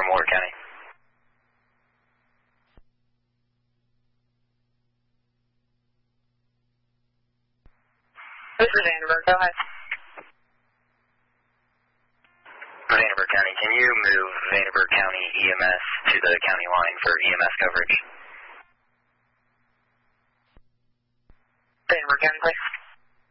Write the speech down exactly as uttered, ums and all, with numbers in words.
from Warwick County. This is Vandenberg, go ahead. Vandenberg County, can you move Vandenberg County E M S to the county line for E M S coverage? Vandenberg County, please.